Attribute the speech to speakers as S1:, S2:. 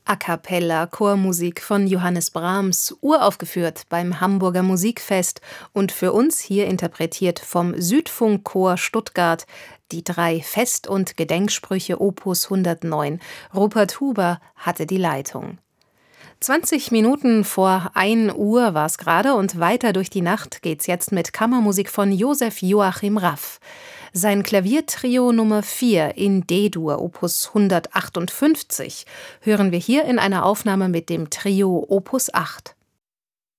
S1: A cappella Chormusik von Johannes Brahms, uraufgeführt beim Hamburger Musikfest und für uns hier interpretiert vom Südfunkchor Stuttgart, die 3 Fest- und Gedenksprüche Opus 109. Rupert Huber hatte die Leitung. 20 Minuten vor 1 Uhr war es gerade und weiter durch die Nacht geht's jetzt mit Kammermusik von Josef Joachim Raff. Sein Klaviertrio Nummer 4 in D-Dur, Opus 158, hören wir hier in einer Aufnahme mit dem Trio Opus 8.